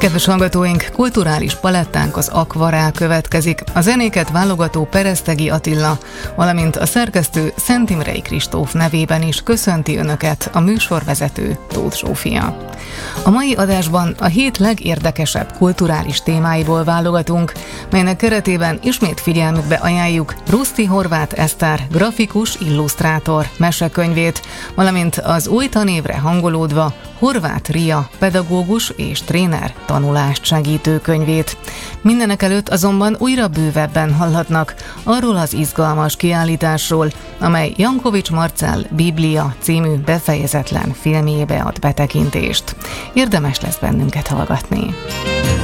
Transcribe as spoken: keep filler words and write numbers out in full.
Kedves hallgatóink, kulturális palettánk az Akvarel következik. A zenéket válogató Peresztegi Attila, valamint a szerkesztő Szent Imrei Kristóf nevében is köszönti Önöket a műsorvezető Tóth Zsófia. A mai adásban a hét legérdekesebb kulturális témáiból válogatunk, melynek keretében ismét figyelmükbe ajánljuk Ruszti Horváth Eszter grafikus illusztrátor mesekönyvét, valamint az új tanévre hangolódva Horváth Ria pedagógus és tréner tanulást segítő könyvét. Mindenekelőtt azonban újra bővebben hallhatnak arról az izgalmas kiállításról, amely Jankovics Marcell Biblia című befejezetlen filmjébe ad betekintést. Érdemes lesz bennünket hallgatni.